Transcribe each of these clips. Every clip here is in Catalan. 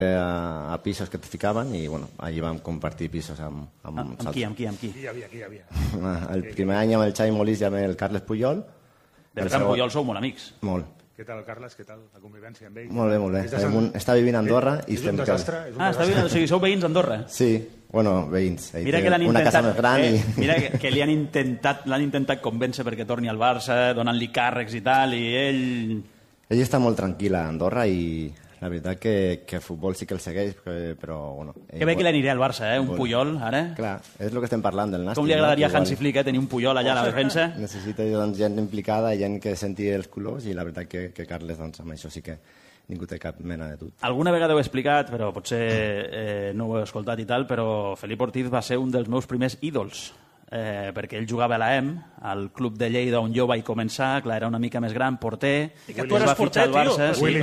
a pisos que et ficaven i bueno, allí vam compartir pisos amb qui? Qui hi havia? El primer any amb el Xavi Molís i amb el Carles Puyol. Del Camp Puyol sou molt amics. Molt. Què tal, Carles? Què tal la convivència amb ell? Molt bé. Està vivint a Andorra. És un desastre. Està vivint, o sigui, sou veïns d'Andorra? Sí, bueno, veïns. Mira que l'han una casa més gran i... Mira que l'han intentat convèncer perquè torni al Barça, donant-li càrrecs i tal, i ell... Ell està molt tranquil a Andorra i la veritat que el futbol sí que el segueix, però bueno... Que bé que l'aniré al Barça, un Puyol, ara. Clar, és el que estem parlant del Nàstic. Com li agradaria a Hansi Flick tenir un Puyol allà a la defensa? Necessita doncs, gent implicada, gent que senti els colors i la veritat que Carles doncs, amb això sí que ningú té cap mena de dubte. Alguna vegada ho he explicat, però potser no ho he escoltat i tal, però Felip Ortiz va ser un dels meus primers ídols. Perquè ell jugava a l'AEM, al club de Lleida on jo vaig començar, clar, era una mica més gran, porter, i que tu eres porter, tio. Sí,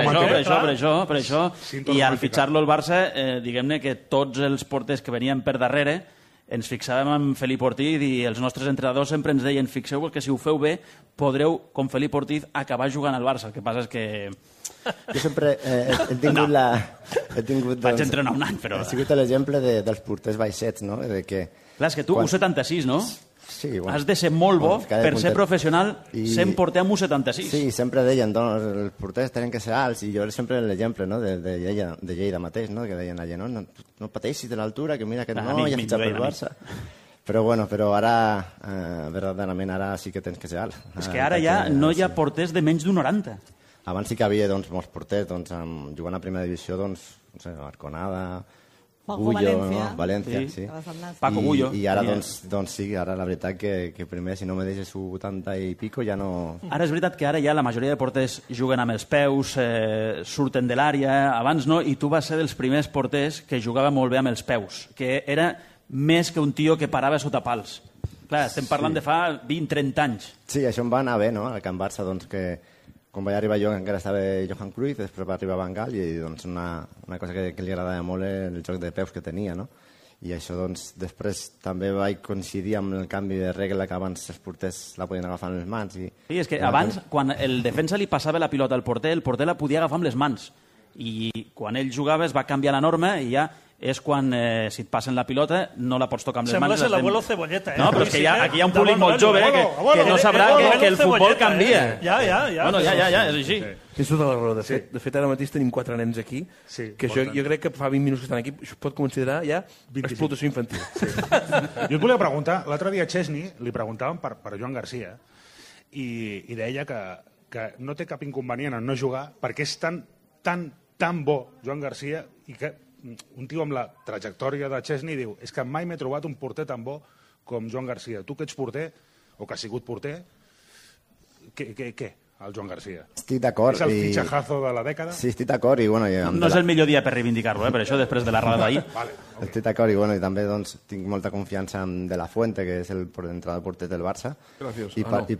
per això. I al fitxar-lo al Barça, diguem-ne que tots els porters que venien per darrere ens fixàvem en Felip Ortiz i els nostres entrenadors sempre ens deien fixeu que si ho feu bé podreu, com Felip Ortiz, acabar jugant al Barça. El que passa és que... Jo sempre he tingut... Vaig entrenar un any, però... He sigut l'exemple dels porters baixets, no? De que... Clar, és que tu, U76, no? Sí, bueno. Has de ser molt bo per ser professional sent porter amb U76. Sí, sempre deien, els porters tenen que ser alts, i jo sempre l'exemple de Lleida mateix, no? Que deien allà, no pateixis de l'altura, que mira que no, ja has fitxat pel Barça. Però ara, verdaderament, ara sí que tens que ser alt. És que ara ja no hi ha porters de menys d'un 90. Abans sí que havia molts porters, jugant a primera divisió, no sé, Arconada... Bullo, València, sí. Paco Bullo. I ara, sí, ara la veritat que primer, si no me deixes 80 i pico, ja no... Ara és veritat que ara ja la majoria de porters juguen amb els peus, surten de l'àrea, abans no, i tu vas ser dels primers porters que jugava molt bé amb els peus, que era més que un tio que parava sota pals. Clar, estem parlant de fa 20-30 anys. Sí, això em va anar bé, no?, al Can Barça, doncs que... Quan vaig arribar jo encara estava Johan Cruyff, després va arribar Van Gaal i doncs, una cosa que li agradava molt era el joc de peus que tenia, no? I això doncs, després també vaig coincidir amb el canvi de regla que abans els porters la podien agafar amb les mans. Sí, és que abans, quan el defensa li passava la pilota al porter, el porter la podia agafar amb les mans. I quan ell jugava es va canviar la norma i ja és quan, si et passen la pilota, no la pots tocar amb les mans. Sembla ser l'abuelo Cebolleta, No, però és que aquí hi ha un públic molt jove que no sabrà que el futbol canvia. Ja. Bueno, ja, és així. Tens tota la raó. De fet, ara mateix tenim 4 nens aquí, que jo crec que fa 20 minuts que estan aquí, això pot considerar ja explotació infantil. Jo et volia preguntar, l'altre dia a Chesney li preguntàvem per Joan Garcia i deia que no té cap inconvenient en no jugar perquè és tan bo Joan Garcia i que un tio amb la trajectòria de Chesney diu és que mai m'he trobat un porter tan bo com Joan Garcia. Tu que ets porter, o que has sigut porter, què? El Joan Garcia. Estic d'acord. És el fitxajazo de la dècada? Sí, estic d'acord. No és el millor dia per reivindicar-lo, per això, després de la roda d'ahir. Estic d'acord i també tinc molta confiança en De La Fuente, que és l'entrenador porter del Barça. I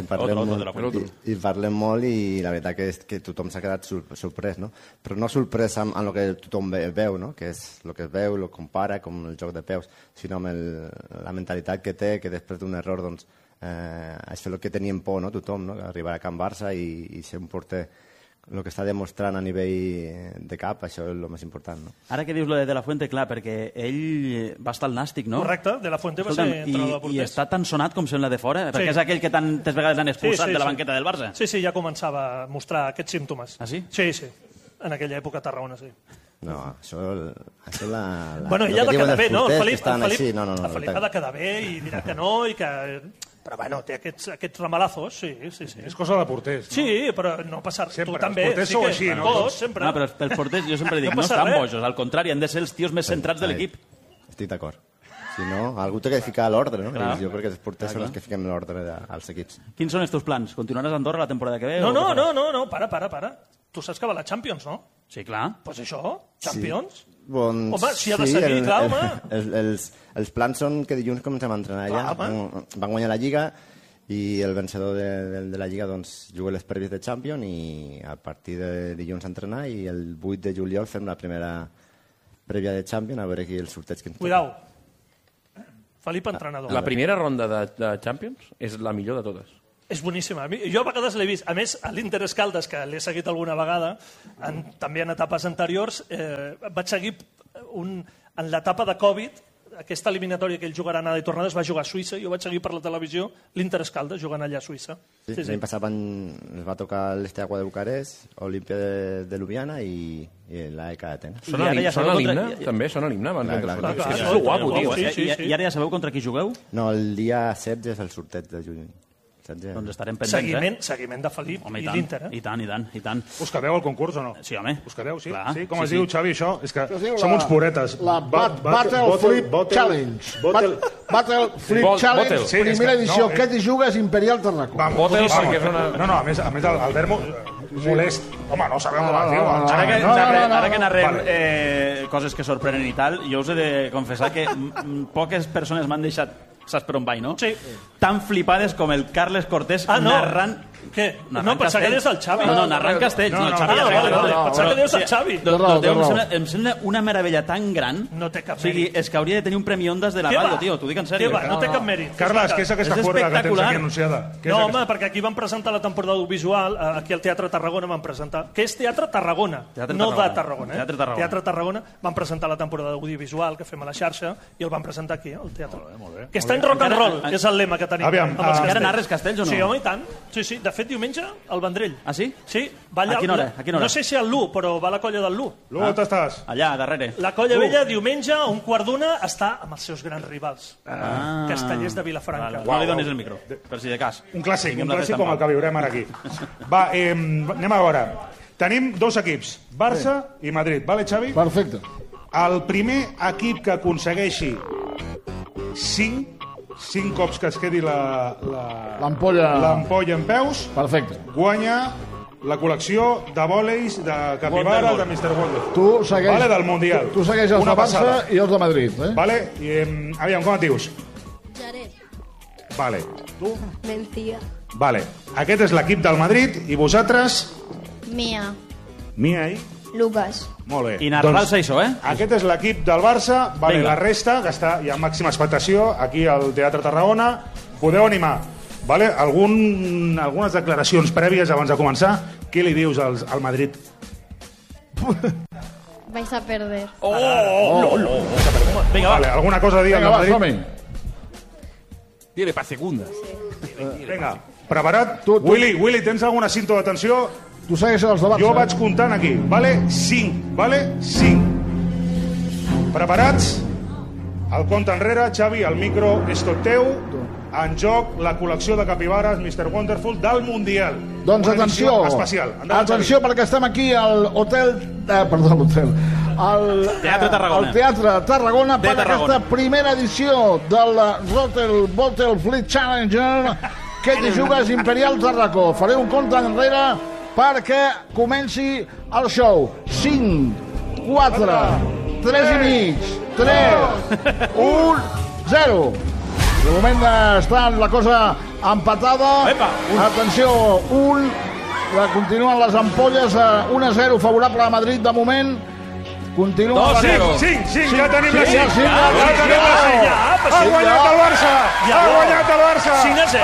parlem molt i la veritat que tothom s'ha quedat sorprès, no? Però no sorprès amb el que tothom veu, no? Que és el que es veu, el compara, com el joc de peus, sinó amb la mentalitat que té, que després d'un error, doncs, és fer el que teníem por, no? Tothom, no? Arribar a Can Barça i ser un porter, el que està demostrant a nivell de cap, això és el més important, no? Ara que dius lo de La Fuente, clar, perquè ell va estar al Nàstic, no? Correcte, De La Fuente va ser entrenador de porters. I està tan sonat com sembla de fora, perquè és aquell que tantes vegades l'han expulsat de la banqueta del Barça. Sí, ja començava a mostrar aquests símptomes. Ah, sí? Sí, en aquella època a Tarragona, sí. No, això la... Bueno, ella ha de quedar bé, no? El Felip ha de quedar bé i dirà que no, i que... Però bueno, té aquests ramalazos, sí. És cosa de porters, no? Sí, però no passa res. Tu també. Els porters sou així, no? Tots, sempre. No, però els porters, jo sempre dic, no estan bojos, al contrari, han de ser els tios més centrats de l'equip. Estic d'acord. Si no, algú té que ficar l'ordre, no? Jo crec que els porters són els que fiquem l'ordre als equips. Quins són els teus plans? Continuaràs a Andorra la temporada que ve? No, para. Tu saps que va a la Champions, no? Sí, clar. Pues això, Champions. Home, si ha de seguir, clar, home. Els plans són que dilluns comencem a entrenar allà. Van guanyar la Lliga i el vencedor de la Lliga doncs, juga les prèvies de Champions i a partir de dilluns a entrenar i el 8 de juliol fem la primera prèvia de Champions a veure qui el sorteig que ens Cuidao. Felip, entrenador. La primera ronda de Champions és la millor de totes. És boníssima. Jo a vegades l'he vist. A més, a l'Inter Escaldes, que l'he seguit alguna vegada, també en etapes anteriors, vaig seguir en l'etapa de Covid, aquesta eliminatòria que ell jugarà anada i tornada es va jugar a Suïssa, jo vaig seguir per la televisió l'Inter Escaldes jugant allà a Suïssa. Sí. L'any passat ens va tocar l'Esteagua de Bucarest, Olímpia de Ljubljana i l'AEK d'Atenes. Sona l'himne, també? Sona l'himne? És guapo, tio. I ara ja sabeu contra qui jugueu? No, el dia 16 és el sorteig de juny. Doncs estarem pendents, Seguiment de Felip i l'Inter, I tant. Us quedeu al concurs o no? Sí, home. Us quedeu, sí? Clar. Sí? Com es diu, Xavi, això? És que som uns puretes. La Battle Flip Challenge. Battle Flip Challenge, primera edició. Què t'hi jugues? Imperial Tarracó. No, a més el Dermo molest. Home, no sabeu com es diu. Ara que narrem coses que sorprenen i tal, jo us he de confessar que poques persones m'han deixat, saps per on vaig, no? Sí. Tan flipades com el Carles Cortés narrant... Què? No, pensava que deies el Xavi. No, narrant Castells. No, Xavi. Pensava que deies el Xavi. Em sembla una meravella tan gran. No té cap mèrit. O sigui, és que hauria de tenir un premi Ondas de la ràdio, tio. T'ho dic en sèrio. No té cap mèrit. Carles, què és aquesta forra que tens aquí anunciada? No, home, perquè aquí van presentar la temporada audiovisual, aquí al Teatre Tarragona van presentar... Que és Teatre Tarragona, no de Tarragona. Teatre Tarragona van presentar la temporada audiovisual que fem a la xarxa i el van presentar aquí, al teatre. Que està en rock and roll, que és el lema que tenim. Encara narres Castells o no? Sí, home, i tant. Sí. De fet, diumenge, al Vendrell. Ah, sí? Sí. Va allà, a quina hora? No sé si al Lu, però va la colla del Lu. Lu, on estàs? Allà, darrere. La colla vella, diumenge, a 1:15, està amb els seus grans rivals. Castellers de Vilafranca. No li donis el micro, per si de cas. Un clàssic com el que viurem ara aquí. Va, anem a veure. Tenim dos equips, Barça i Madrid. Vale, Xavi? Perfecte. El primer equip que aconsegueixi 5 cops que es quedi l'ampolla en peus, perfecte, guanya la col·lecció de vòleis de capibara de Mr. Wonderful. Tu segueix, vale, del Mundial. Tu segueix els de Barça i els de Madrid. Vale, aviam, com et dius? Jared. Vale. Tu? Mencía. Vale. Aquest és l'equip del Madrid i vosaltres? Mia. Mia i? Lucas. Molt bé. I narrar-se això, Aquest és l'equip del Barça. Vale, la resta, que està ja a màxima expectació, aquí al Teatre Tarragona, podeu animar. Vale? Algunes declaracions prèvies abans de començar. Què li dius al Madrid? Vais a perder. Vinga, va. Vale, alguna cosa a dir al Madrid? Dile pa segunda. Vinga, preparat? Willy, tens alguna cinta d'atenció? Tu segueixes els de Barça. Jo vaig comptant aquí, vale? 5, vale? 5. Preparats? El compte enrere, Xavi, el micro és tot teu. En joc la col·lecció de capibares Mr. Wonderful del Mundial. Doncs atenció, especial. Atenció, perquè estem aquí al hotel... l'hotel. Al Teatre Tarragona. Al Teatre Tarragona per aquesta primera edició del Rotel Bottle Fleet Challenger que t'hi jugues Imperial Tarracó. Faré un compte enrere perquè comenci el show. 5, 4, 3 i mig, 3, 1, 0. De moment està la cosa empatada. Atenció, continuen les ampolles, 1-0 favorable a Madrid de moment. Continua 2-0. 5, ja tenim la 5. Ha guanyat el Barça. Ha guanyat el Barça.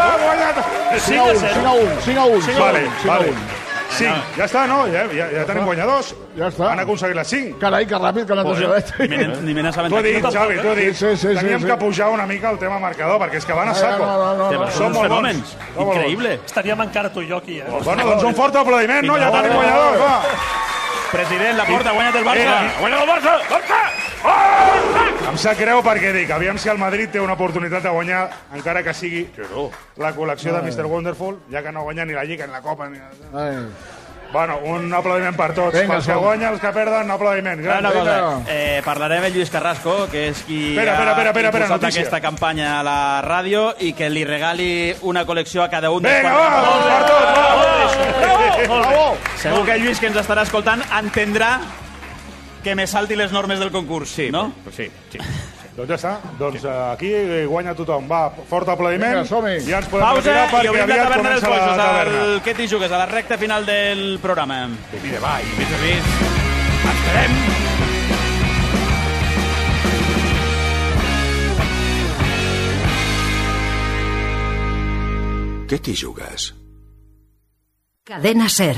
5-1. Vale. 5, ja està, no? Ja tenim guanyadors. Ja està. Han aconseguit les 5. Carai, que ràpid que l'han deixat. Ni me n'assabentat. T'ho he dit, Xavi, t'ho he dit. Sí. Teníem que pujar una mica el tema marcador, perquè és que van a saco. Som molt fenòmens. Increïble. Estaríem encara tu i jo aquí, Bueno, doncs un fort aplaudiment, no? Ja tenim guanyadors, va. President, la porta, guanya't el Barça. Guanya't el Barça! Barça! Em sap greu perquè dic, aviam si el Madrid té una oportunitat de guanyar, encara que sigui la col·lecció de Mr. Wonderful, ja que no guanya ni la Lliga ni la Copa. Bueno, un aplaudiment per tots. Pels que guanyen, els que perden, un aplaudiment. Parlarem amb Lluís Carrasco, que és qui ha impulsat aquesta campanya a la ràdio i que li regali una col·lecció a cada un dels Segur que Lluís, que ens estarà escoltant, entendrà que me salti les normes del concurs, no? Sí. Doncs ja està. Doncs aquí guanya tothom. Va, fort aplaudiment. I ja ens podem retirar perquè aviat comença la taverna. Què t'hi jugues a la recta final del programa? Mira, va, i més a més, esperem. Què t'hi jugues? Cadena SER.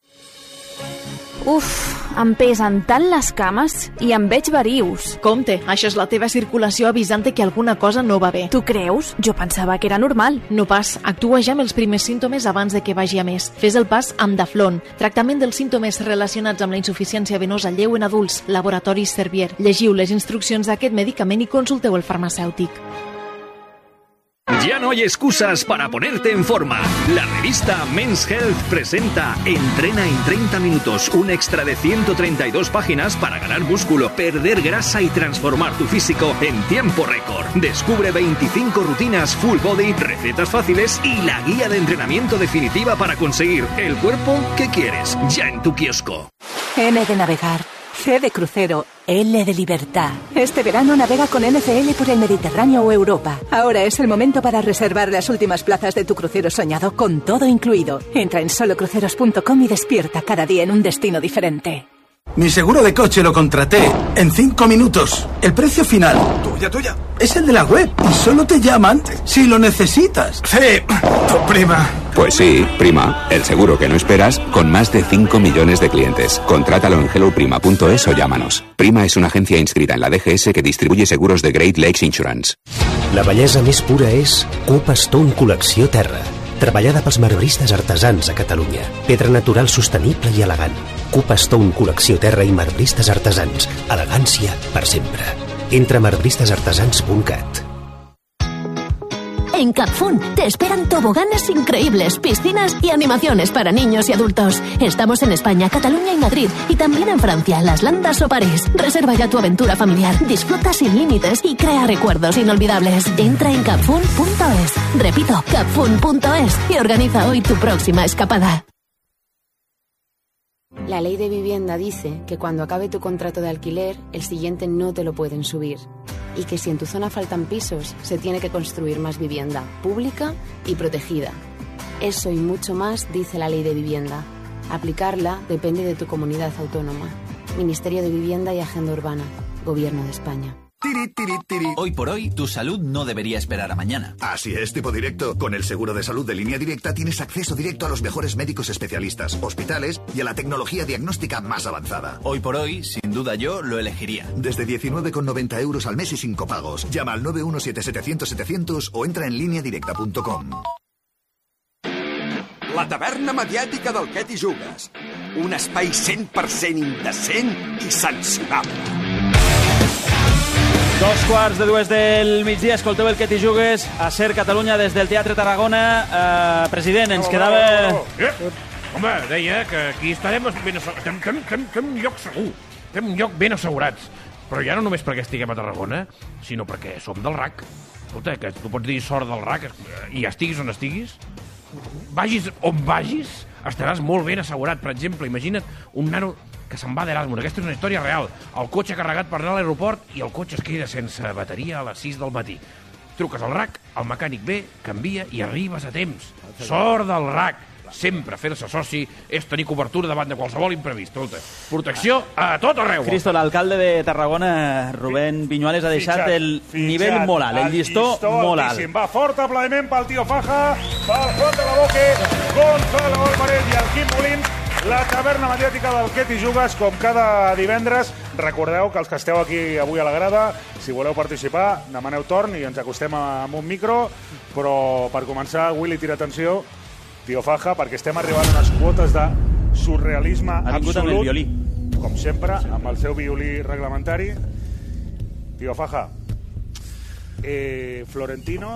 Uf, em pesen tant les cames i em veig verius. Compte, això és la teva circulació avisant que alguna cosa no va bé. Tu creus? Jo pensava que era normal. No pas, actua ja amb els primers símptomes abans de que vagi a més. Fes el pas amb Daflon, tractament dels símptomes relacionats amb la insuficiència venosa lleu en adults, Laboratoris Servier. Llegiu les instruccions d'aquest medicament i consulteu el farmacèutic. Ya no hay excusas para ponerte en forma. La revista Men's Health presenta Entrena en 30 minutos, un extra de 132 páginas para ganar músculo, perder grasa y transformar tu físico en tiempo récord. Descubre 25 rutinas full body, recetas fáciles y la guía de entrenamiento definitiva para conseguir el cuerpo que quieres, ya en tu kiosco. N de navegar. C de crucero, L de libertad. Este verano navega con NCL por el Mediterráneo o Europa. Ahora es el momento para reservar las últimas plazas de tu crucero soñado con todo incluido. Entra en solocruceros.com y despierta cada día en un destino diferente. Mi seguro de coche lo contraté en 5 minutos. El precio final, tuya, es el de la web y solo te llaman si lo necesitas. Sí, tu prima. Pues sí, Prima, el seguro que no esperas con más de 5 millones de clientes. Contrátalo en helloprima.es o llámanos. Prima és una agencia inscrita en la DGS que distribuye seguros de Great Lakes Insurance. La bellesa més pura és Cupa Stone Col·lecció Terra, treballada pels marbristes artesans a Catalunya. Pedra natural sostenible i elegant. Cupa Stone Col·lecció Terra i marbristes artesans. Elegància per sempre. Entra a marbristasartesans.cat. En Capfun te esperan toboganes increíbles, piscinas y animaciones para niños y adultos. Estamos en España, Cataluña y Madrid, y también en Francia, Las Landas o París. Reserva ya tu aventura familiar, disfruta sin límites y crea recuerdos inolvidables. Entra en capfun.es. Repito, capfun.es y organiza hoy tu próxima escapada. La ley de vivienda dice que cuando acabe tu contrato de alquiler, el siguiente no te lo pueden subir. Y que si en tu zona faltan pisos, se tiene que construir más vivienda, pública y protegida. Eso y mucho más dice la ley de vivienda. Aplicarla depende de tu comunidad autónoma. Ministerio de Vivienda y Agenda Urbana. Gobierno de España. Hoy por hoy, tu salud no debería esperar a mañana. Así es, tipo directo. Con el seguro de salud de Línea Directa tienes acceso directo a los mejores médicos especialistas, hospitales y a la tecnología diagnóstica más avanzada. Hoy por hoy, sin duda yo lo elegiría. Desde 19,90 euros al mes y sin copagos. Llama al 917-700-700 o entra en lineadirecta.com. La taverna mediàtica del Què t'hi jugues. Un espai 100% indecent i sancionable. 2:45 del migdia, escolteu el Què t'hi jugues a SER Catalunya des del Teatre Tarragona. President, ens quedava... Home, deia que aquí estarem ben un lloc segur, estem un lloc ben assegurats. Però ja no només perquè estiguem a Tarragona, sinó perquè som del RAC. Escolta, que tu pots dir sort del RAC i estiguis on estiguis, vagis on vagis, estaràs molt ben assegurat. Per exemple, imagina't un nano que se'n va d'Erasmus. Aquesta és una història real. El cotxe carregat per anar a l'aeroport i el cotxe es queda sense bateria a les 6 del matí. Truques al RAC, el mecànic ve, canvia i arribes a temps. Sort del RAC. Sempre fer-se soci és tenir cobertura davant de qualsevol imprevist. Protecció a tot arreu. Cristo, l'alcalde de Tarragona, Rubén Viñuales, ha deixat el nivell molt alt, el llistó molt alt. Va, fort aplaudiment pel tio Faja, pel Juan de la Boque, Gonzalo Álvarez i el Quim Molins. La taverna mediàtica del Què t'hi jugues, com cada divendres. Recordeu que els que esteu aquí avui a la grada, si voleu participar, demaneu torn i ens acostem amb un micro. Però per començar, Willy, tira atenció, tio Faja, perquè estem arribant a unes quotes de surrealisme absolut. Ha vingut amb el violí. Com sempre, amb el seu violí reglamentari. Tio Faja, Florentino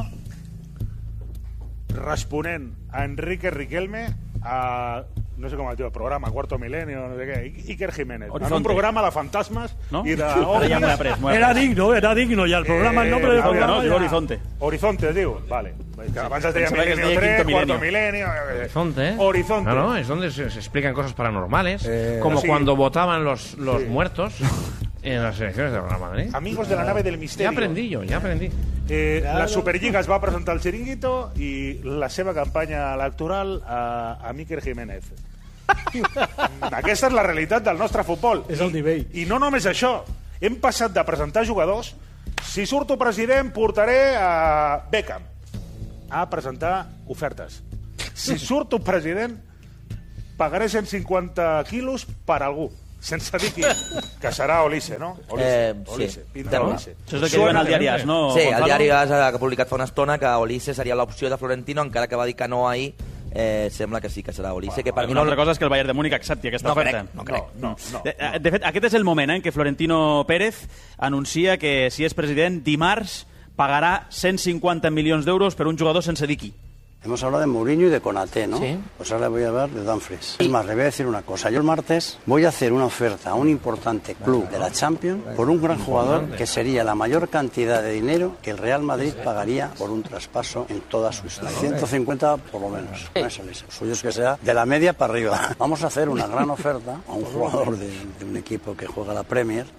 responent a Enrique Riquelme a... no sé com es diu el programa, Cuarto Milenio, no sé què, Iker Jiménez. En un programa de fantasmes i de... Era digno, i el programa, el nombre del programa... Horizonte. Horizonte, es diu? Vale. Abans es deia Milenio 3, Cuarto Milenio... Horizonte. Horizonte. No, es donde se explican cosas paranormales, como cuando votaban los muertos en las elecciones de Real Madrid. Amigos de la nave del misterio. Ya aprendí. La Superliga es va presentar el Chiringuito i la seva campanya electoral a Iker Jiménez. Aquesta és la realitat del nostre futbol. És el nivell. I no només això. Hem passat de presentar jugadors. Si surto president, portaré a Beckham a presentar ofertes. Si surto president, pagaré 150 quilos per algú. Sense dir qui, que serà Olise, no? Olise, pinta Olise. Això és el que diuen al diari AS, no? Sí, el diari AS ha publicat fa una estona que Olise seria l'opció de Florentino, encara que va dir que no ahir, sembla que sí que serà Olise. Que per mi una altra cosa és que el Bayern de Múnich accepti aquesta oferta. No crec. De fet, aquest és el moment en què Florentino Pérez anuncia que, si és president, dimarts pagarà 150 milions d'euros per un jugador sense dir qui. Hemos hablado de Mourinho y de Konaté, ¿no? Sí. Pues ahora voy a hablar de Dumfries. Es más, le voy a decir una cosa. Yo el martes voy a hacer una oferta a un importante club de la Champions por un gran jugador que sería la mayor cantidad de dinero que el Real Madrid pagaría por un traspaso en toda su historia. 150 por lo menos. Con eso les suyo es que sea de la media para arriba. Vamos a hacer una gran oferta a un jugador de un equipo que juega la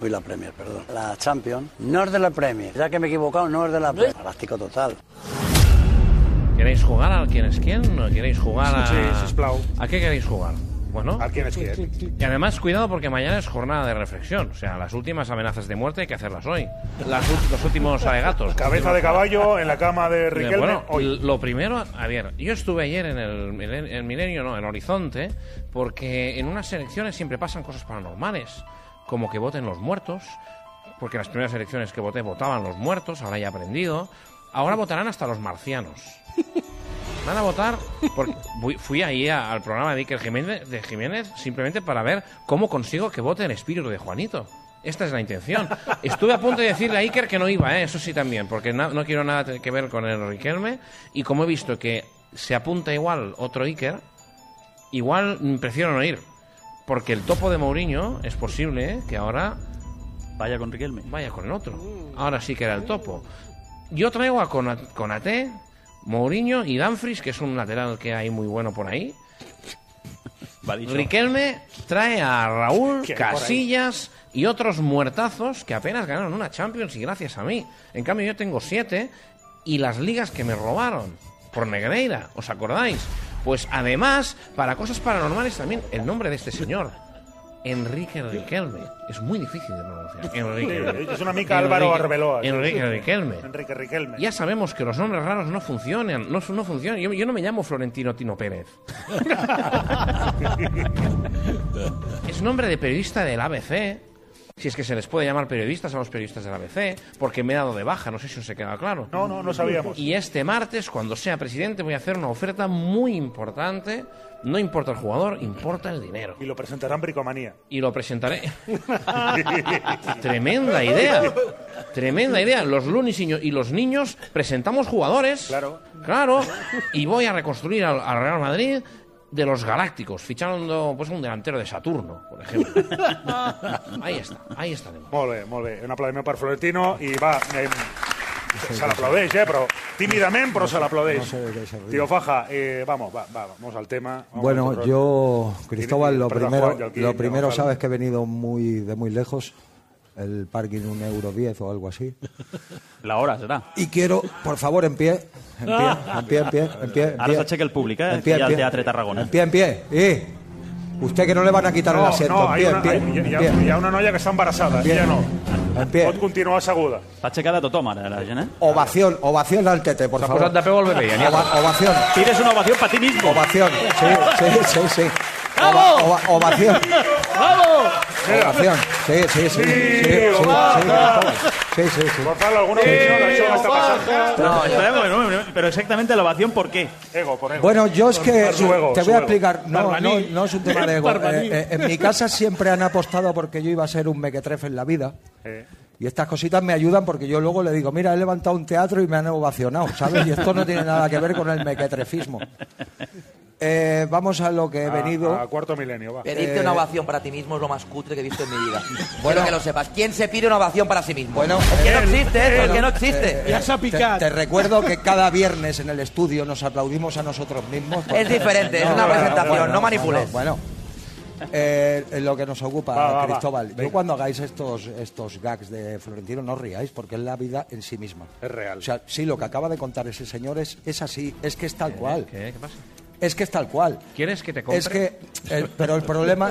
Champions. No es de la Premier. Ya que me he equivocado, no es de la Premier. Galáctico total. ¿Queréis jugar al quién es quién? ¿O queréis jugar a...? Sí, sisplau. ¿A qué queréis jugar? Bueno. ¿A quién es quién? Y además, cuidado, porque mañana es jornada de reflexión. O sea, las últimas amenazas de muerte hay que hacerlas hoy. Los últimos alegatos. Cabeza de caballo en la cama de Riquelme. Bueno, hoy. Lo primero, a ver, yo estuve ayer en el Milenio, no, en Horizonte, porque en unas elecciones siempre pasan cosas paranormales, como que voten los muertos, porque las primeras elecciones que voté votaban los muertos, ahora ya he aprendido. Ahora votarán hasta los marcianos. Van a votar porque fui ahí al programa de Iker Jiménez simplemente para ver cómo consigo que vote el espíritu de Juanito. Esta es la intención. Estuve a punto de decirle a Iker que no iba, eso sí también, porque no quiero nada que ver con el Riquelme, y como he visto que se apunta igual otro Iker, igual prefiero no ir, porque el topo de Mourinho es posible que ahora vaya con Riquelme, vaya con el otro. Ahora sí que era el topo. Yo traigo a Konaté, Mourinho y Dumfries, que es un lateral que hay muy bueno por ahí. Riquelme trae a Raúl, Casillas y otros muertazos que apenas ganaron una Champions y gracias a mí. En cambio yo tengo 7 y las ligas que me robaron por Negreira, ¿os acordáis? Pues además, para cosas paranormales también, el nombre de este señor, Enrique Riquelme. Es muy difícil de pronunciar. Sí, es una mica Álvaro Arbeloa. Enrique Riquelme. Enrique Riquelme. Ya sabemos que los nombres raros no funcionan. No funcionan. Yo no me llamo Florentino Tino Pérez. Es nombre de periodista del ABC. Si es que se les puede llamar periodistas a los periodistas del ABC, porque me he dado de baja, no sé si os he quedado claro. No sabíamos. Y este martes, cuando sea presidente, voy a hacer una oferta muy importante. No importa el jugador, importa el dinero. Y lo presentarán Bricomanía. Y lo presentaré. Tremenda idea. Tremenda idea. Los lunes y los niños presentamos jugadores. Claro. Y voy a reconstruir al Real Madrid de los Galácticos, fichando pues un delantero de Saturno, por ejemplo. Ahí está. Molt bé. Un aplaudiment per Florentino i va... se l'aplaudeix, però tímidament, però se l'aplaudeix. No sé de qué se ríe. Tío Faja, vamos al tema. Bueno, yo, Cristóbal, lo primero sabes que he venido de muy lejos. El parking €1.10 o algo así. La hora serà. Y quiero, por favor, en pie. Ara s'aixeca el públic, aquí al Teatre Tarragona. En pie. Usted que no le van a quitar el asiento. Hi ha una noia que està embarassada, ja no. Pot continuar asseguda. Està aixecada tothom ara, la gent, Ovación al Tete, por favor. S'ha posat de peu el bebé. Ovación. Tires una ovación para ti mismo. Ovación, sí. ¡Bravo! Ovación. ¡Bravo! Ovación. Sí. Gonzalo, ¿alguna opinión de això que està passant? No, pero exactamente la ovación, ¿por qué? Por ego. Bueno, yo es que te voy a explicar. No es un tema de ego. En mi casa siempre han apostado porque yo iba a ser un mequetrefe en la vida. Y estas cositas me ayudan porque yo luego le digo, mira, he levantado un teatro y me han ovacionado, ¿sabes? Y esto no tiene nada que ver con el mequetrefismo. Vamos a lo que he venido. A cuarto milenio, va. Pedirte una ovación para ti mismo es lo más cutre que he visto en mi vida. Bueno, que lo sepas. ¿Quién se pide una ovación para sí mismo? Bueno, es que no existe eso, es que no existe. Ya se ha picado. Te recuerdo que cada viernes en el estudio nos aplaudimos a nosotros mismos. Es diferente, es una presentación, no manipules. Bueno. Lo que nos ocupa, Cristóbal. Yo cuando hagáis estos gags de Florentino, no os riáis, porque es la vida en sí misma. Es real. O sea, sí, lo que acaba de contar ese señor es así, es que es tal cual. ¿Qué pasa? Es que es tal cual. ¿Quieres que te compre? Es que... pero el problema...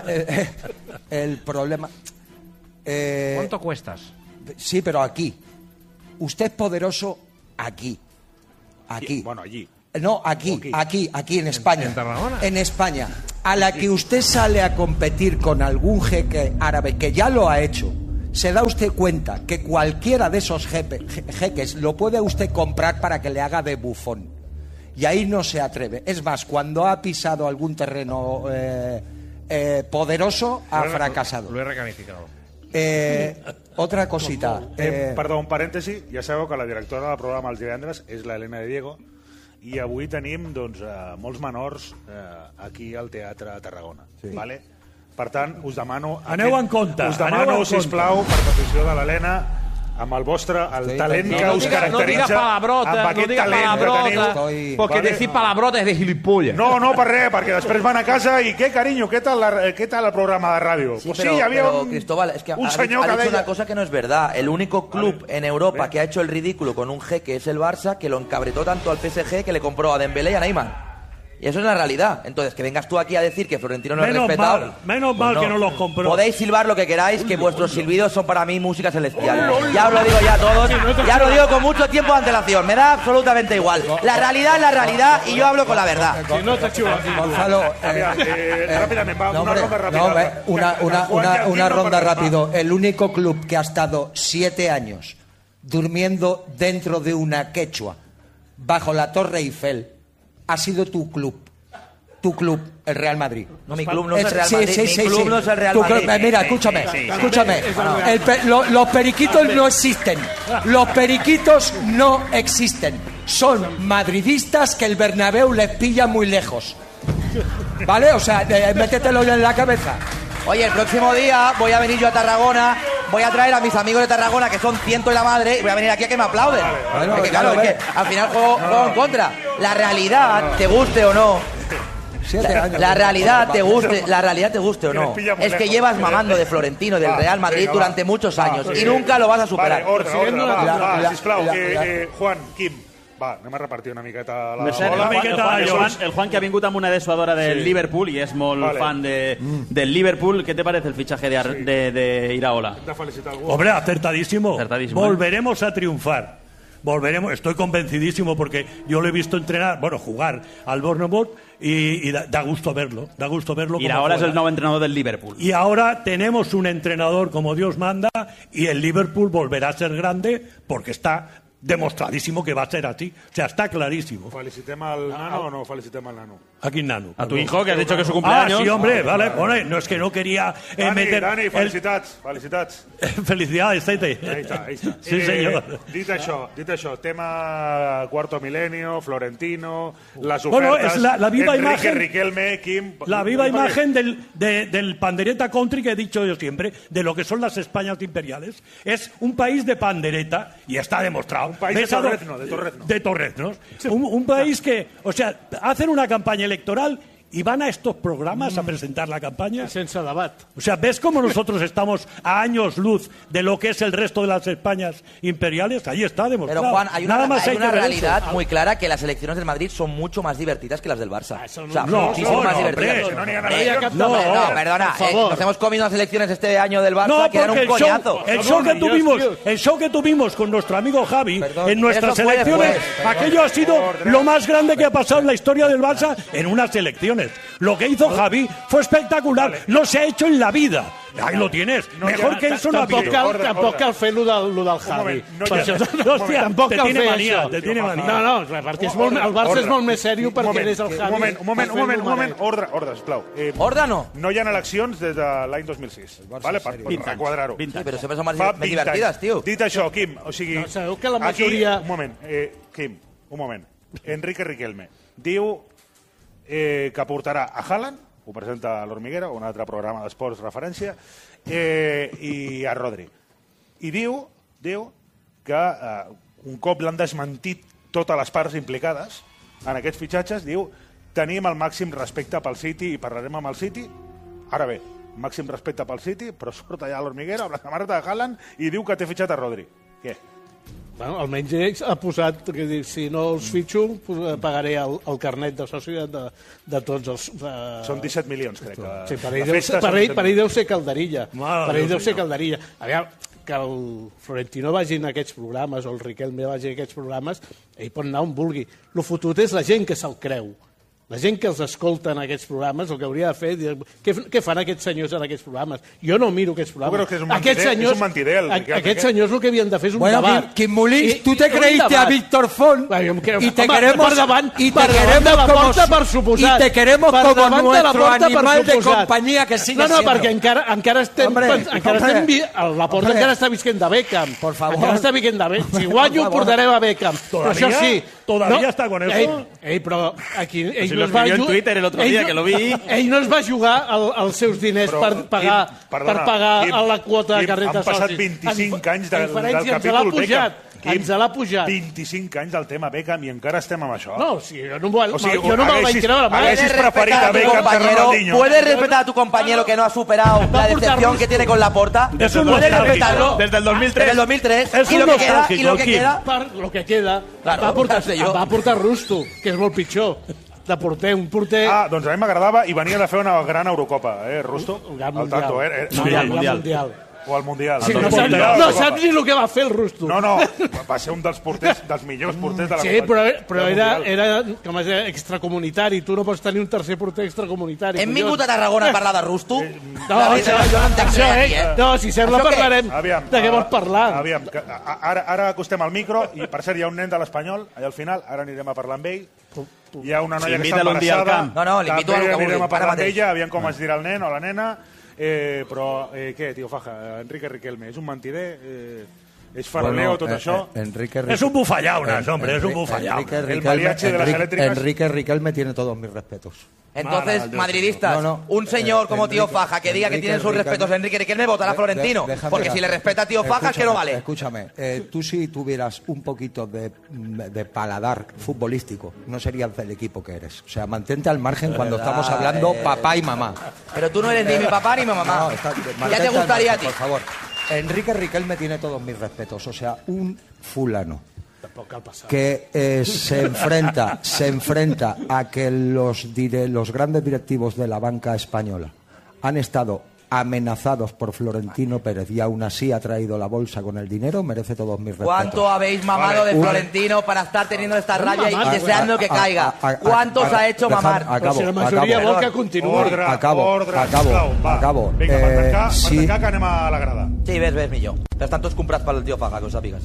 ¿Cuánto cuestas? Sí, pero aquí. Usted es poderoso aquí. Aquí. Bueno, allí. No, aquí en España. ¿En Tarragona? En España. A la que usted sale a competir con algún jeque árabe, que ya lo ha hecho, ¿se da usted cuenta que cualquiera de esos jeques lo puede usted comprar para que le haga de bufón? Y ahí no se atreve. Es más, cuando ha pisado algún terreno poderoso, ha fracasado. Lo he recalificado. Otra cosita. Perdó, un parèntesi. Ja sabeu que la directora del programa Els divendres és l'Helena de Diego i avui tenim molts menors aquí al Teatre de Tarragona. Vale? Per tant, us demano... Aneu en compte. Us demano, sisplau, per petició de l'Helena, amb el vostre talent que us caracteritza. No diga palabrota, no diga palabrota, porque decir palabrota es de gilipollas. No, per res, perquè després van a casa i què, carinyo, què tal el programa de ràdio? Sí, pero Cristóbal, es que ha dicho una cosa que no es verdad. El único club en Europa que ha hecho el ridículo con un jeque es el Barça, que lo encabretó tanto al PSG que le compró a Dembélé y a Neymar. Y eso es la realidad. Entonces, que vengas tú aquí a decir que Florentino no es respetado... Menos mal que no los compró. Podéis silbar lo que queráis, que vuestros silbidos son para mí música celestial. Ya os lo digo ya a todos, ya lo digo con mucho tiempo de antelación. Me da absolutamente igual. La realidad es la realidad y yo hablo con la verdad. Gonzalo, rápidamente, una ronda rápida. Una ronda rápido. El único club que ha estado 7 años durmiendo dentro de una quechua, bajo la Torre Eiffel, ha sido tu club, el Real Madrid. No, mi club no es el Real Madrid. Mi club no es el Real Madrid. Mira, escúchame. Los periquitos no existen. Los periquitos no existen. Son madridistas que el Bernabéu les pilla muy lejos. ¿Vale? O sea, métetelo en la cabeza. Oye, el próximo día voy a venir yo a Tarragona, voy a traer a mis amigos de Tarragona, que son 100 y la madre, y voy a venir aquí a que me aplauden. Porque claro, es que al final juego en contra. La realidad, te guste o no, la realidad te guste o no, es que llevas mamando de Florentino, del Real Madrid durante muchos años y nunca lo vas a superar. Sisplau, Juan, Quim, va, anem a repartir una miqueta la bola. El Juan, que ha vingut amb una dessuadora del Liverpool y es molt fan del Liverpool. ¿Qué te parece el fichaje de Iraola? Hombre, acertadísimo. Volveremos a triunfar. Estoy convencidísimo porque yo lo he visto entrenar, jugar al Bournemouth y da gusto verlo. Iraola es el nuevo entrenador del Liverpool. Y ahora tenemos un entrenador como Dios manda y el Liverpool volverá a ser grande porque está demostradísimo que va a ser así. O sea, está clarísimo. ¿Felicitem al nano o no felicitem al nano? ¿A quién nano? A tu hijo, que has dicho que es su cumpleaños. Sí, hombre, vale. No es que no quería meter... Dani, felicitats. Felicidades, Tete. Ahí está. Sí, señor. Dit això, tema Cuarto Milenio, Florentino, las ofertas... Es la viva Enrique imagen... Riquelme, Kim... La viva imagen del pandereta country que he dicho yo siempre, de lo que son las Españas imperiales. Es un país de pandereta y está demostrado. Un país de torrezno. De torreznos. Un país que, hacen una campaña electoral y van a estos programas a presentar la campaña. Sense debat. O sea, ¿ves cómo nosotros estamos a años luz de lo que es el resto de las Españas imperiales? Ahí está demostrado. Pero Juan, hay una realidad muy clara, que las elecciones del Madrid son mucho más divertidas que las del Barça. Muchísimo más divertidas. No, perdona. Nos hemos comido las elecciones este año del Barça que eran un coñazo. El show que tuvimos con nuestro amigo Javi en nuestras elecciones, aquello ha sido lo más grande que ha pasado en la historia del Barça en unas elecciones. Lo que hizo Javi fue espectacular. No se ha hecho en la vida. Ahí lo tienes. Mejor que eso no ha habido. Tampoc cal fer lo del Javi. Tampoc cal fer això. No, perquè el Barça és molt més sèrio perquè eres el Javi. Un moment. Ordre, sisplau. Ordre no. No hi ha eleccions des de l'any 2006. Vale? Per requadrar-ho. Sí, però sempre són més divertides, tio. Dit això, Quim, sabeu que la majoria... Un moment, Quim, un moment. Enrique Riquelme diu que portarà a Haaland, ho presenta a l'Hormiguera, un altre programa d'esports referència, i a Rodri. I diu que un cop l'han desmentit totes les parts implicades en aquests fitxatges, diu tenim el màxim respecte pel City i parlarem amb el City. Ara bé, màxim respecte pel City, però surt allà a l'Hormiguera amb la samarreta de Haaland i diu que té fitxat a Rodri. Què? Bueno, almenys ells ha posat que si no els fitxo pagaré el carnet de soci de tots els... Són 17 milions, crec. Sí, per ell deu ser calderilla. Aviam, el Florentino vagi a aquests programes o el Riquelme vagi a aquests programes, ell pot anar on vulgui. El fotut és la gent que se'l creu. La gent que els escolta en aquests programes el que hauria de fer és què fan aquests senyors en aquests programes? Jo no miro aquests programes. Jo crec que és un mentider. Aquests senyors el que havien de fer és un debat. Quim Molins, tu te creíste a Víctor Font y te queremos como nuestro animal de compañía que sigue siendo. No, perquè encara estem... La Porta encara està visquent de Beckham. Por favor. Encara està visquent de Beckham. Si guanyo, portarem a Beckham. Però això sí... ¿Todavía está con eso? Però aquí... Lo escribió en Twitter el otro día, que lo vi. Ell no es va jugar els seus diners per pagar la quota de carreta socis. Han passat 25 anys del capítol Beckham. Ens l'ha pujat. 25 anys del tema Beckham i encara estem amb això. No, jo no me'l vaig creure mai. Haguessis preferit a Beckham que Ronaldinho. ¿Puedes respetar a tu compañero que no ha superado la decepción que tiene con Laporta? ¿Puedes respetarlo? Desde el 2003. Desde el 2003. ¿Y lo que queda? Va portar Rusto, que és molt pitjor. De porter, un porter... Doncs a mi m'agradava i venia de fer una gran Eurocopa, Rusto? Al tanto, Mundial. O al Mundial. Sí, no saps ni el que va fer el Rusto. No, va ser un dels porters, dels millors porters de la Copa. Sí, però era com es deia, extracomunitari. Tu no pots tenir un tercer porter extracomunitari. Hem vingut a Tarragona a parlar de Rusto? No, si sembla parlarem de què vols parlar. Aviam, ara acostem el micro i per cert hi ha un nen de l'Espanyol allà al final, ara anirem a parlar amb ell. Hi ha una noia que està embarassada. No, l'invito a també anirem a parlar amb ella, aviam com es dirà el nen o la nena. Però, què, tio Faja? Enrique Riquelme, és un mentider? És faroneo tot això? Es un bufallaunas, hombre, es un bufallaunas. El mariachi de las eléctricas. Enrique Riquelme tiene todos mis respetos. Entonces, madridistas, un señor como Tío Faja que diga que tienen sus respetos a Enrique Riquelme votará a Florentino. Porque si le respeta a Tío Faja es que no vale. Escúchame, tú si tuvieras un poquito de paladar futbolístico, no serías del equipo que eres. O sea, mantente al margen cuando estamos hablando papá y mamá. Pero tú no eres ni mi papá ni mi mamá. Ya te gustaría a ti. Por favor. Enrique Riquelme tiene todos mis respetos. O sea, un fulano que se enfrenta a que los grandes directivos de la banca española han estado amenazados por Florentino Pérez y aún así ha traído la bolsa con el dinero, merece todos mis respetos. ¿Cuánto habéis mamado de Florentino para estar teniendo esta rabia y deseando que caiga? ¿Cuántos ha hecho mamar? Pues la majoria vol que continua. Acabo. Vinga, per tancar que anem a la grada. Sí, ves, millor. Per tant, tots comprats pel Tío Faja, que ho sàpigues.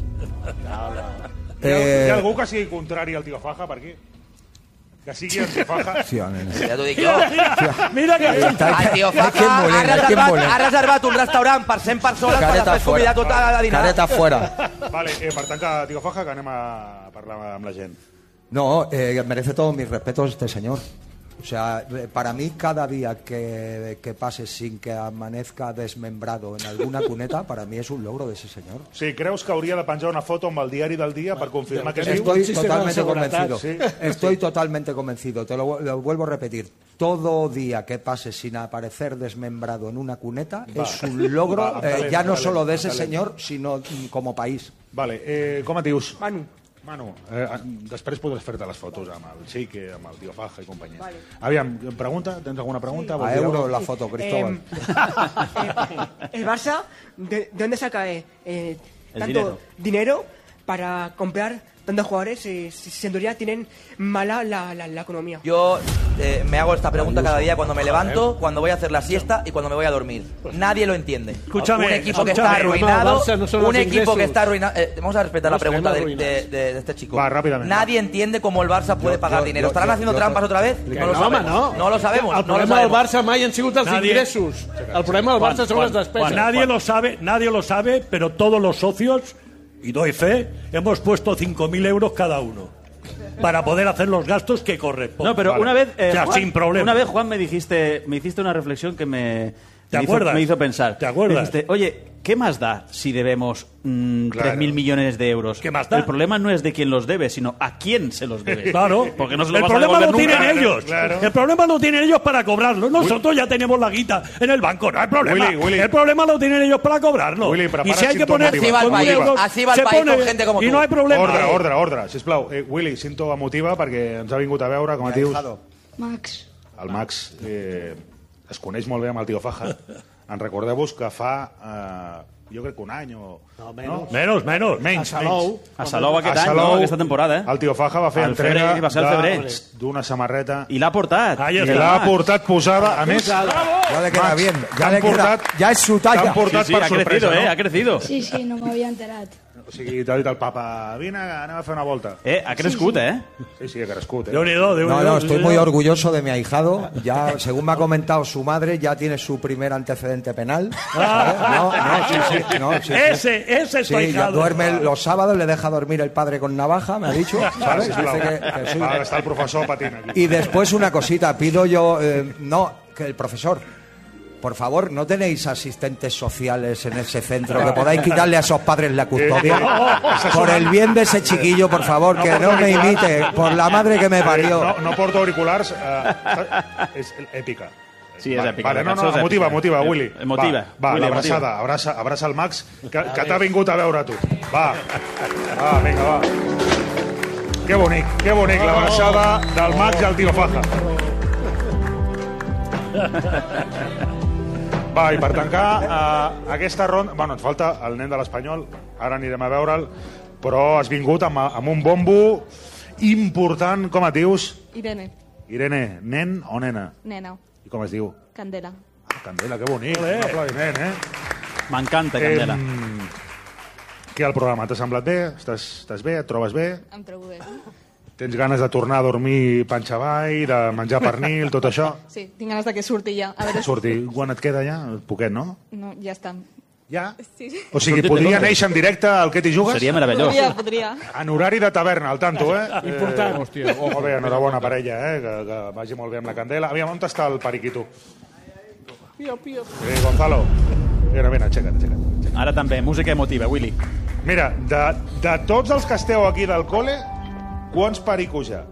Hi ha algú que sigui contrari al Tío Faja per aquí? Que sigui el Tío Faja. Sí, ja t'ho dic jo. Mira que... El Tío Faja ha reservat un restaurant per 100 persones per després convidar tot a dinar. Careta fuera. Vale, per tant, que Tío Faja, que anem a parlar amb la gent. No, merece todos mis respetos este señor. O sea, para mí cada día que pase sin que amanezca desmembrado en alguna cuneta, para mí es un logro de ese señor. Sí, ¿creus que hauria de penjar una foto amb el diari del dia per confirmar que Estoy totalmente convencido. Sí. Estoy totalmente convencido. Te lo vuelvo a repetir. Todo día que pase sin aparecer desmembrado en una cuneta es un logro, ya no solo de ese señor, sino como país. Vale, com et dius? Manu, després podràs fer-te les fotos amb el Chique, amb el Tío Faja i companyia. Vale. Aviam, pregunta? Tens alguna pregunta? A euro la foto, Cristóbal. El Barça, ¿de dónde saca tanto dinero para comprar tantos jugadores si en teoría tienen mala la economía? Yo me hago esta pregunta cada día cuando me levanto, cuando voy a hacer la siesta y cuando me voy a dormir. Nadie lo entiende. Escúchame, un equipo que está arruinado, vamos a respetar la pregunta de este chico. Va, rápidamente. Nadie entiende cómo el Barça puede pagar dinero. ¿Estarán haciendo trampas otra vez? No lo sabemos. No lo sabemos. El problema del Barça mai han sigut els ingressos. El problema del Barça són les despeses. Nadie lo sabe, pero todos los socios, y doy fe, hemos puesto 5.000 euros cada uno para poder hacer los gastos que corresponden. No, pero una vez, Juan, sin problema. Una vez, Juan, me hiciste una reflexión que me hizo pensar. ¿Te acuerdas? Dijiste, oye, ¿qué más da si debemos 3.000 millones de euros? ¿Qué más da? El problema no es de quién los debe, sino a quién se los debe. Claro. Porque no se lo el vas a problema devolver lo tienen nunca. ellos. Claro. El problema lo tienen ellos para cobrarlo. Nosotros ya tenemos la guita en el banco. No hay problema. Willy. El problema lo tienen ellos para cobrarlo. Willy, y si hay que poner así va el país, así va el país con gente como y tú. no hay problema. Ordre, sisplau. Willy, cinto emotiva perquè ens ha vingut a veure, com et dius? Max. El Max es coneix molt bé amb el Tío Faja. En recordeu-vos que fa jo crec que un any o... No, menys. Menys. A Salou aquest any, no? Aquesta temporada. El Tio Faja va fer entrega d'una samarreta. I l'ha portat. I l'ha portat posada. A més, ya le queda bien. Ya es su talla. T'han portat per sorpresa, no? Ha crecido. Sí, no m'havia enterat. O sigui, t'ha dit el papa, vine, anem a fer una volta. Ha crescut, Sí, ha crescut. No, estoy muy orgulloso de mi ahijado. Ya, según me ha comentado su madre, ya tiene su primer antecedente penal. Sí. Ese es tu ahijado. Duerme los sábados, le deja dormir el padre con navaja, me ha dicho. ¿Sabes? Dice que está el profesor patín aquí. Y después una cosita, pido yo... que el profesor... Por favor, ¿no tenéis asistentes sociales en ese centro que podáis quitarle a esos padres la custodia? Por el bien de ese chiquillo, por favor, que no me imite. Por la madre que me parió. No porto auriculars. És èpica. Sí, és èpica. Vale, motiva, Willy. Va, l'abraçada. Abraça el Max, que t'ha vingut a veure tu. Va, vinga, va. Que bonic, l'abraçada del Max i el Tio Faja. Va, i per tancar aquesta ronda... Bueno, ens falta el nen de l'Espanyol, ara anirem a veure'l, però has vingut amb un bombo important, com et dius? Irene, nen o nena? nena, I com es diu? Candela. Candela, que bonic, un aplaudiment, M'encanta, Candela. Què el programa? T'ha semblat bé? Estàs bé? Et trobes bé? Em trobo bé. Tens ganes de tornar a dormir panxa avall, de menjar pernil, tot això? Sí, tinc ganes de que surti ja. A veure... Surti. Quan et queda ja? Poquet, no? No, ja està. Ja? Sí. O sigui, podria néixer en directe al Que t'hi jugues? Seria meravellós. Podria. En horari de taverna, al tanto, Important. Hòstia. Molt bé, enhorabona parella, que vagi molt bé amb la Candela. Aviam, on està el periquito? Pío. Gonzalo. Mira, aixeca't. Ara també, música emotiva, Willy. Mira, de tots els que esteu aquí del col·le, quants pericos hi ha?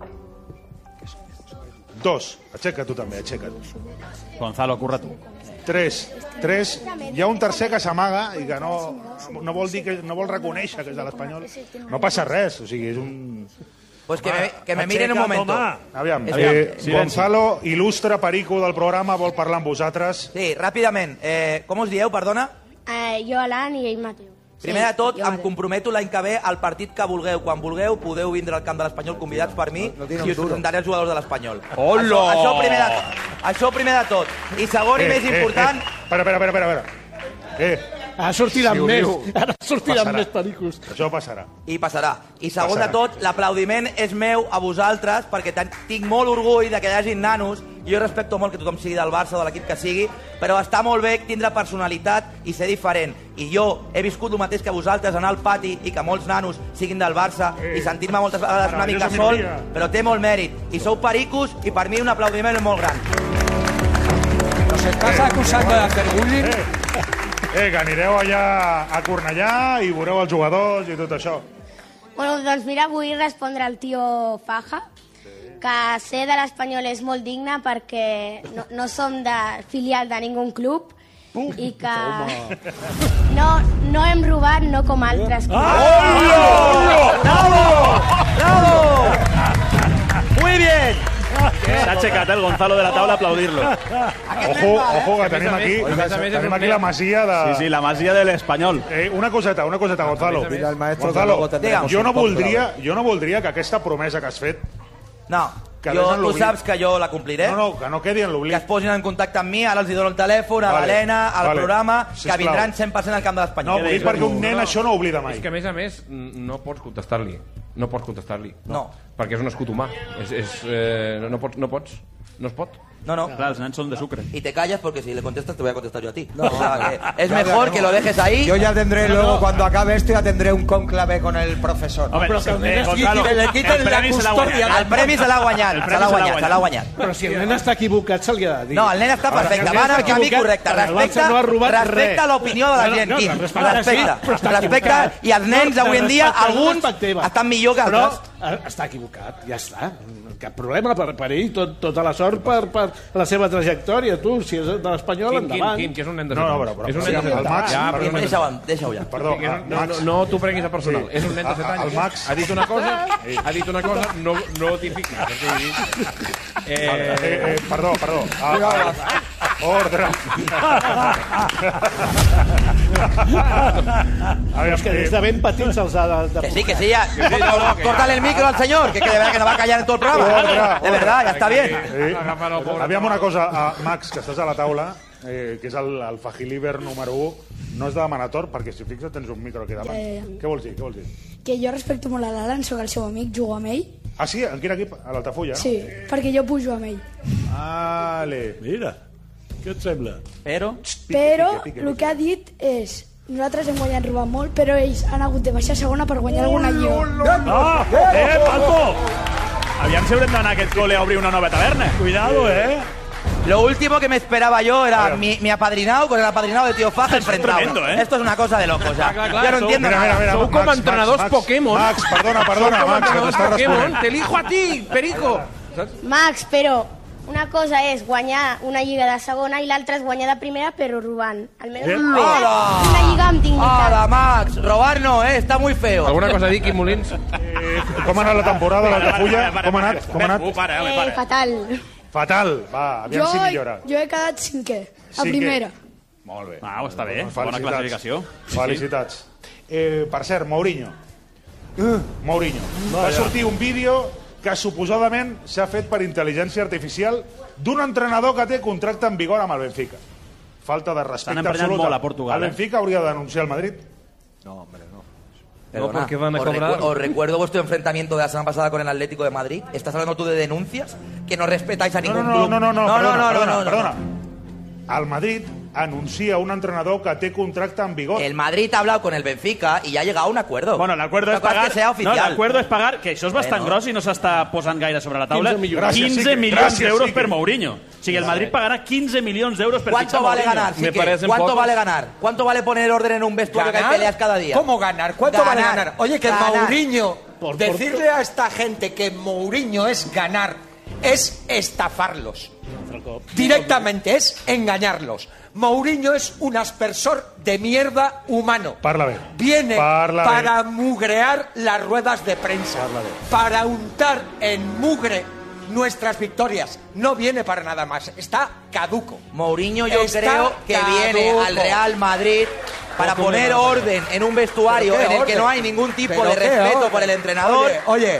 2. Aixeca't tu també, aixeca't. Gonzalo, curra tu. 3. Hi ha un tercer que s'amaga i que no vol dir no vol reconèixer que és de l'Espanyol. No passa res, o sigui, és un... Pues que me miren un momento. Aviam, Gonzalo, il·lustre perico del programa, vol parlar amb vosaltres. Sí, ràpidament. Com us dieu, perdona? Jo, Alan, i ell, Mateu. Primer de tot, em comprometo l'any que ve al partit que vulgueu. Quan vulgueu, podeu vindre al camp de l'Espanyol convidats per mi i us presentaré els jugadors de l'Espanyol. Hola! Això primer de tot. I segon i més important... Espera. Ara sortiran més pericos. Això passarà. I passarà. I segon de tot, l'aplaudiment és meu a vosaltres perquè tinc molt orgull de que hi hagi nanos. Jo respecto molt que tothom sigui del Barça o de l'equip que sigui, però està molt bé tindre personalitat i ser diferent. I jo he viscut el mateix que vosaltres, anar al pati i que molts nanos siguin del Barça i sentir-me moltes vegades una mica sol, però té molt mèrit. I sou pericos i per mi un aplaudiment molt gran. ¿Nos estás acusando de hacer bullying? Que anireu allà a Cornellà i veureu els jugadors i tot això. Bueno, doncs mira, vull respondre al tio Faja, que ser de l'Espanyol és molt digne perquè no som de filial de ningú club i que no hem robat, no com altres clubs. ¡Bravo! Muy bien. S'ha aixecat el Gonzalo de la taula a aplaudir-lo. Ojo, que tenim aquí la masia de... Sí, la masia de l'Espanyol. Una coseta, Gonzalo. Jo no voldria que aquesta promesa que has fet... No, tu saps que jo la compliré. No, que no quedi en l'oblit. Que es posin en contacte amb mi, ara els dono el telèfon, a l'Helena, al programa, que vindran 100% al camp de l'Espanyol. No, vull perquè un nen això no oblida mai. És que, a més, no pots contestar-li. No. Perquè és un escut humà. No pots. No es pot. No. Claro, los son de sucre. Y te callas porque si le contestas te voy a contestar yo a ti. No, o sea, que es mejor que lo dejes ahí. Yo ya tendré luego, cuando acabe esto, ya tendré un conclave con el profesor. Hombre, pero que le quiten la custodia. El premi se l'ha guanyat. Se l'ha guanyat. Però si el nen està equivocat, se li ha de dir. No, el nen està perfecte. Va en el camí correcte. Respecta l'opinió de la gent, Quim. Respecta. I els nens, avui en dia, alguns estan millor que altres. Està equivocat, ja està. Cap problema per ell, tota la sort per la seva trajectòria. Tu, si és de l'Espanyol, endavant. Quim, que és un nen de No, És un nen de 7 el Max... Deixa-ho ja. Perdó, no t'ho prenguis a personal. És un nen de 7 anys. El Max... Ha dit una cosa, no t'hi fiquis. Perdó. Ordre. És que des de ben petits els ha de... Que sí, ya. Córtale el micro al señor, que de verdad que no va a callar en todo el programa. De verdad, ya está bien. Aviam una cosa, Max, que estàs a la taula, que és el Fajiliber número 1, no has de demanar torn, perquè si fixa't tens un micro aquí davant. Què vols dir? Que jo respecto molt a l'Alan, sóc el seu amic, jugo amb ell. Ah, sí? En quin equip? A l'Altafulla? Sí, perquè jo pujo amb ell. Vale. Mira, què et sembla? Però el que ha dit és: nosaltres hem guanyat robant molt, però ells han hagut de baixar a segona per guanyar alguna llió. Paco! Aviam si haurem d'anar a aquest col·le a obrir una nova taverna. Cuidado, Lo último que me esperaba yo era mi apadrinado con el apadrinado de Tío Faja enfrentado. Tremendo, Esto es una cosa de locos. Ya no entiendo nada. Sou com entrenadors Pokémon. Max, perdona, Max, que t'està responent. Te elijo a ti, Perico. Max, però una cosa és guanyar una lliga de segona i l'altra és guanyar de primera, però robant. Almenys una lliga amb dignitat. ¡Hala, Max! Robar no, está muy feo. Alguna cosa a dir, Quim Molins? Com ha anat la temporada a l'Altafulla? Com ha anat? Fatal. Fatal. Va, aviam si millora. Jo he quedat cinquè, a primera. Molt bé. Està bé, bona classificació. Felicitats. Per cert, Mourinho. Va sortir un vídeo que suposadament s'ha fet per intel·ligència artificial d'un entrenador que té contracte en vigor amb el Benfica. Falta de respecte absolut. Molt a Portugal. El Benfica hauria de denunciar el Madrid? No, hombre, no. Perdona, porque van a cobrar. Os recuerdo vuestro enfrentamiento de la semana pasada con el Atlético de Madrid. ¿Estás hablando tú de denuncias? Que no respetáis a ningún club. No. Perdona. El Madrid anuncia un entrenador que té contracte en vigor. El Madrid ha hablado con el Benfica y ya ha llegado a un acuerdo. Bueno, l'acuerdo és pagar... Que sea oficial. No, l'acuerdo és pagar, que això és bastant gros i no s'està posant gaire sobre la taula. 15 milions d'euros per Mourinho. O sigui, el Madrid pagarà 15 milions d'euros per fitxar Mourinho. ¿Cuánto vale ganar? ¿Cuánto vale poner el orden en un vestuario que hay peleas cada día? ¿Cómo ganar? ¿Cuánto vale ganar? Oye, que Mourinho, decirle a esta gente que Mourinho es ganar, es estafarlos. Directamente, es engañarlos. Mourinho es un aspersor de mierda humano. Viene para mugrear las ruedas de prensa, para untar en mugre nuestras victorias. No viene para nada más. Está caduco. Mourinho yo creo que viene al Real Madrid para poner orden en un vestuario en el que no hay ningún tipo de respeto por el entrenador.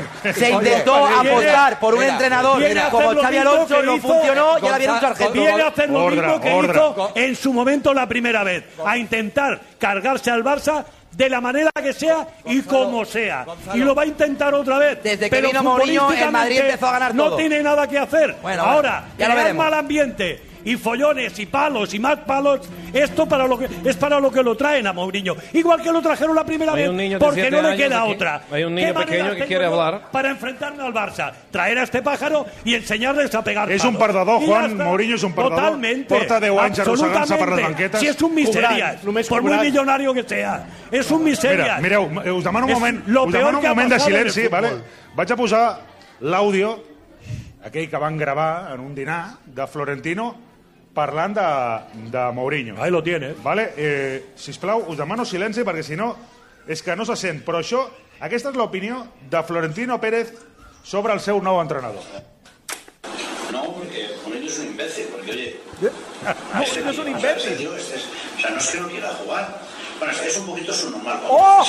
Se intentó apostar por un entrenador como Xabi Alonso, no funcionó y ahora viene un sargento. Viene a hacer lo mismo que hizo en su momento la primera vez, a intentar cargarse al Barça de la manera que sea y como sea. Y lo va a intentar otra vez. Desde que vino Mourinho, el Madrid empezó a ganar todo. No tiene nada que hacer. Ahora, ya lo veremos. Mal ambiente y follones y palos y más palos, esto es para lo que lo traen a Mourinho. Igual que lo trajeron la primera vez, porque no le queda otra. Hay un niño pequeño que quiere hablar. Para enfrentarme al Barça, traer a este pájaro y enseñarles a pegar palos. Es un perdedor, Juan. Mourinho és un perdedor. Totalmente. Porta 10 anys arrossegant-se per les banquetes. Si és un misèria, por muy millonario que sea. És un misèria. Mireu, us demano un moment de silenci, vale? Vaig a posar l'àudio, aquell que van gravar en un dinar, de Florentino, parlant de Mourinho. Ahí lo tienes. Vale? Sisplau, us demano silenci perquè si no és que no se sent. Però aquesta és l'opinió de Florentino Pérez sobre el seu nou entrenador. No, porque Mourinho es un imbécil, porque oye... No es un imbécil. O sea, no es que no quiera jugar. Bueno, es un poquito subnormal.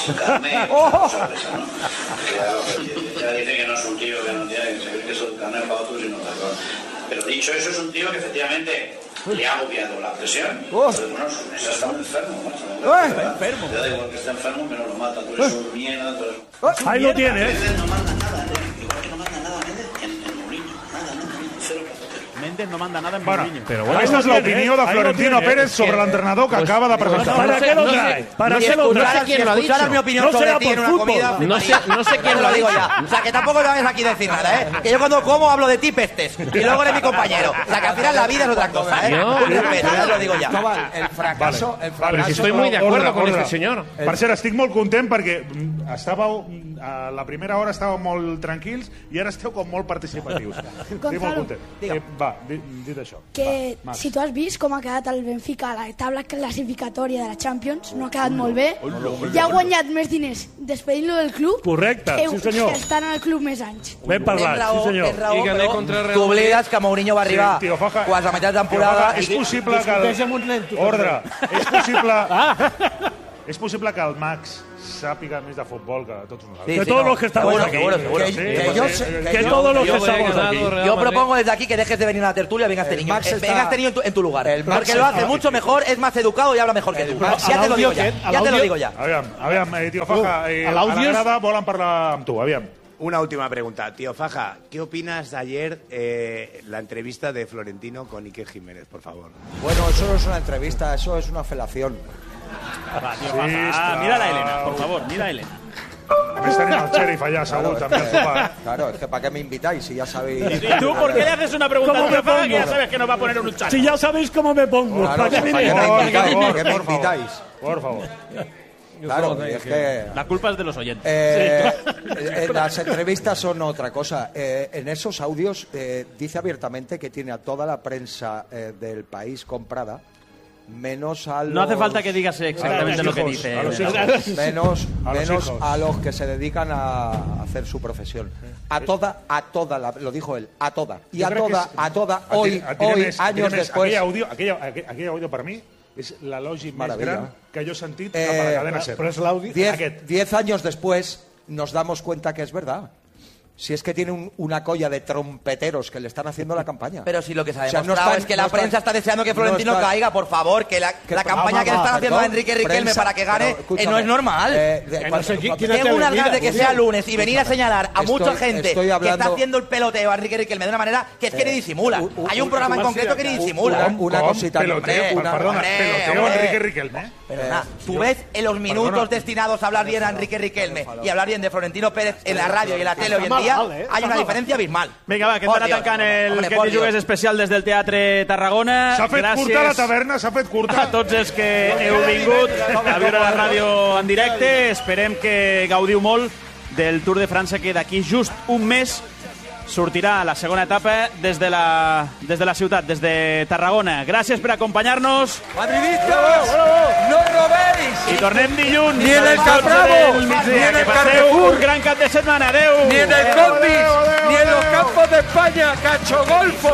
Ya dice que no es un tío que no tiene que ser carnet para otros, sino para... Pero dicho eso, es un tío que efectivamente le ha agobiado la presión. Bueno, eso está muy enfermo. Está enfermo. Da igual que esté enfermo, que no lo mata. Tú eres un mierda. Ahí lo tienes. No manda nada, igual que no manda nada en Mourinho. Nada, cero. Méndez no manda nada en Mourinho. Pero bueno, esta és l'opinió de Florentino Pérez sobre l'entrenador que acaba de presentar. ¿Para qué lo trae? ¿Para qué lo trae? Si escucharas mi opinión sobre ti en una comida... No sé quién lo digo ya. O sea, que tampoco te vayas aquí a decir nada, ¿eh? Que yo cuando como hablo de ti pestes. Y luego eres mi compañero. O sea, que al final la vida es otra cosa, ¿eh? Un respeto, ya lo digo ya. El fracaso... Pero si estoy muy de acuerdo con este señor. Per cert, estic molt content perquè a la primera hora estàveu molt tranquils i ara esteu com molt participatius. Estic molt content. Va, dit això. Que si tu has vist com ha quedat el Benfica a la taula classificatòria de la Champions, no ha quedat molt bé. I ha guanyat més diners despedint-lo del club Correcte, sí senyor. que estan en el club més anys. Ben parlat, sí senyor. Raó, però t'oblides que Mourinho va arribar quasi a meitat de temporada. És possible que... Ordre. És possible que el Max sàpiga més de futbol que tots nosaltres. Que todos los que estamos aquí. Que todos los que estamos aquí. Yo propongo desde aquí que dejes de venir a la tertulia y vengas este niño. Vengas este niño en tu lugar. Porque lo hace mucho mejor, es más educado y habla mejor que tú. Ya te lo digo ya. Ya te lo digo ya. Aviam, tio Faja, a la grada volen parlar amb tu, aviam. Una última pregunta. Tío Faja, ¿qué opinas de ayer la entrevista de Florentino con Iker Jiménez, por favor? Bueno, eso no es una entrevista, eso es una felación. Va, tío Faja, mira a la Elena, por favor, mira a Elena. A més tenim el xèrif allà, segur, també al sopar. Claro, es que ¿para qué me invitáis si ya sabéis? ¿Y tú por qué le haces una pregunta a tío Faja que ya sabes que nos va a poner un chat? Si ya sabéis cómo me pongo. Claro, ¿para qué me invitáis? Por favor. Claro, es que... La culpa es de los oyentes. Las entrevistas son otra cosa. En esos audios dice abiertamente que tiene a toda la prensa del país comprada, menos a los... No hace falta que digas exactamente lo que dice. Menos a los que se dedican a hacer su profesión. A toda, lo dijo él, a toda. Y a toda, hoy, años después... Aquell àudio per mi és l'elogi més gran que jo he sentit cap a la cadena SER. Però és l'àudio... 10 años después nos damos cuenta que es verdad. Si es que tiene una colla de trompeteros que le están haciendo la campaña. Pero si lo que se ha demostrado es que la prensa está deseando que Florentino caiga, por favor, que la campaña que le están haciendo a Enrique Riquelme para que gane no es normal. Tengo unas ganas de que sea lunes y venir a señalar a mucha gente que está haciendo el peloteo a Enrique Riquelme de una manera que es que ni disimula. Hay un programa en concreto que ni disimula. Una cosita. Peloteo a Enrique Riquelme. Tú ves en los minutos destinados a hablar bien a Enrique Riquelme y hablar bien de Florentino Pérez en la radio y en la tele hoy en día, hay una diferència abismal. Vinga, va, que estan tancant el que t'hi jugues especial des del Teatre Tarragona. S'ha fet curta la taverna, s'ha fet curta. A tots els que heu vingut a veure la ràdio en directe. Esperem que gaudiu molt del Tour de França, que d'aquí just un mes sortirà la segona etapa des de la ciutat, des de Tarragona. Gràcies per acompanyar-nos. Madridistas, no robéis. I tornem dilluns. Ni en el Campravo, ni en el Carrefour. Un gran cap de setmana. Adéu. Ni en el Combis, ni en los campos de España. Cacho Golfo.